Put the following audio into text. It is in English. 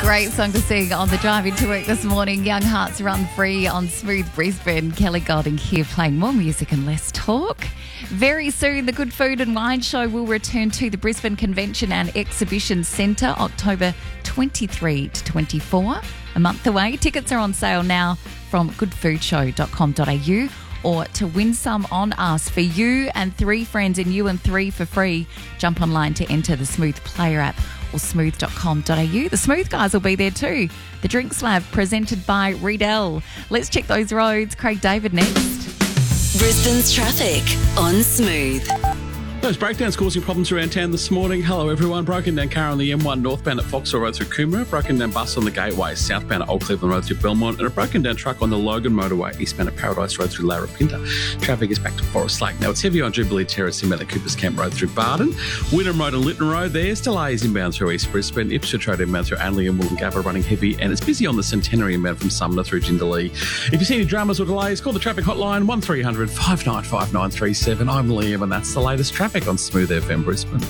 Great song to sing on the drive into work this morning. Young Hearts Run Free on Smooth Brisbane. Kelly Golding here playing more music and less talk. Very soon, the Good Food and Wine Show will return to the Brisbane Convention and Exhibition Centre, October 23 to 24, a month away. Tickets are on sale now from goodfoodshow.com.au. or to win some on us for you and three friends and you and three for free. Jump online to enter the Smooth Player app or smooth.com.au. The Smooth guys will be there too. The Drinks Lab presented by Riedel. Let's check those roads. Craig David next. Brisbane's traffic on Smooth. Those breakdowns causing problems around town this morning. Hello everyone. Broken down car on the M1 northbound at Foxhall Road through Coomera. Broken down bus on the Gateway southbound at Old Cleveland Road through Belmont. And a broken down truck on the Logan motorway eastbound at Paradise Road through Larapinta. Traffic is back to Forest Lake. Now it's heavy on Jubilee Terrace inbound at Coopers Camp Road through Barden. Wynnum Road and Lytton Road. There's delays inbound through East Brisbane. Ipswich Road inbound through Anley and Wollongabba running heavy. And it's busy on the Centenary inbound from Sumner through Jindalee. If you see any dramas or delays, call the traffic hotline 1300 595 937. I'm Liam and that's the latest traffic on Smooth FM Brisbane.